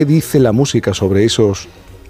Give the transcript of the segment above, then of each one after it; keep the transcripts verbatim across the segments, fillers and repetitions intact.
¿Qué dice la música sobre esos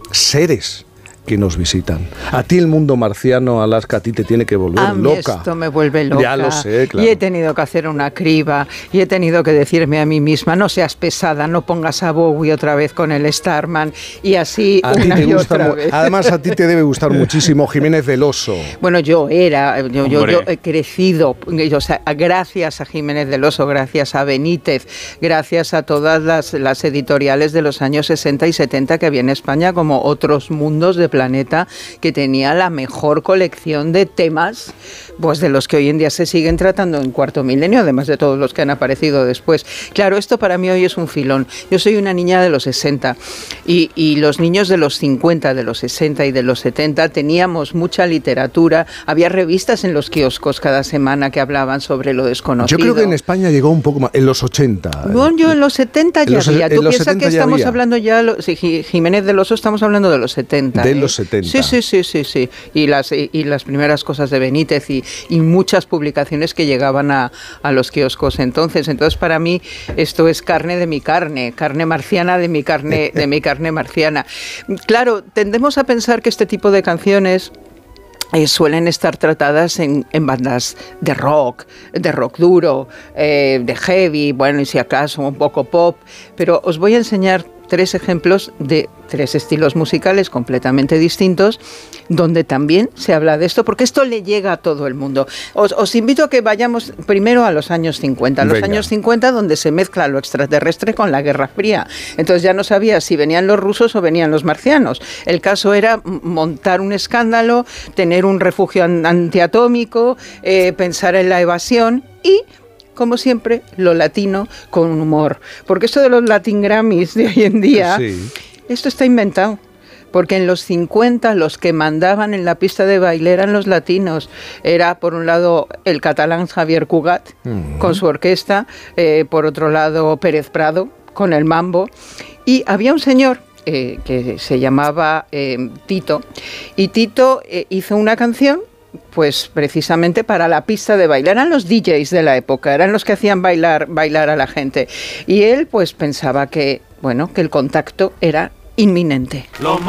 seres que nos visitan? A ti el mundo marciano, Alaska, a ti te tiene que volver a mí loca. Esto me vuelve loca. Ya lo sé, claro. Y he tenido que hacer una criba y he tenido que decirme a mí misma, no seas pesada, no pongas a Bowie otra vez con el Starman y así a una ti te y gusta, otra vez. Además a ti te debe gustar muchísimo Jiménez del Oso. Bueno, yo era, yo, yo, yo he crecido, o sea, gracias a Jiménez del Oso, gracias a Benítez, gracias a todas las, las editoriales de los años sesenta y setenta que había en España, como Otros Mundos de Planeta, que tenía la mejor colección de temas, pues de los que hoy en día se siguen tratando en Cuarto Milenio, además de todos los que han aparecido después. Claro, esto para mí hoy es un filón. Yo soy una niña de los sesenta y, y los niños de los cincuenta, de los sesenta y de los setenta teníamos mucha literatura, había revistas en los kioscos cada semana que hablaban sobre lo desconocido. Yo creo que en España llegó un poco más, en los ochenta. Bueno, yo en los setenta ya los, había. Tú piensas que estamos había. hablando ya, sí, Jiménez del Oso, estamos hablando de los setenta. De ¿eh? los setenta. Sí, sí, sí, sí, sí. Y las, y, y las primeras cosas de Benítez y, y muchas publicaciones que llegaban a, a los kioscos entonces. Entonces, para mí, esto es carne de mi carne, carne marciana de mi carne, de mi carne marciana. Claro, tendemos a pensar que este tipo de canciones Eh, suelen estar tratadas en, en bandas de rock, de rock duro, eh, de heavy, bueno, y si acaso un poco pop, pero os voy a enseñar tres ejemplos de tres estilos musicales completamente distintos, donde también se habla de esto, porque esto le llega a todo el mundo. Os, os invito a que vayamos primero a los años cincuenta, los Venga. años cincuenta donde se mezcla lo extraterrestre con la Guerra Fría. Entonces ya no sabía si venían los rusos o venían los marcianos. El caso era montar un escándalo, tener un refugio antiatómico, eh, pensar en la evasión y, como siempre, lo latino con humor. Porque esto de los Latin Grammys de hoy en día, sí. Esto está inventado. Porque en los cincuenta los que mandaban en la pista de baile eran los latinos. Era, por un lado, el catalán Javier Cugat, uh-huh. con su orquesta, eh, por otro lado, Pérez Prado, con el mambo, y había un señor eh, que se llamaba eh, Tito, y Tito eh, hizo una canción pues precisamente para la pista de baile. Eran los D Js de la época, eran los que hacían bailar, bailar a la gente. Y él pues pensaba que, bueno, que el contacto era inminente. Lo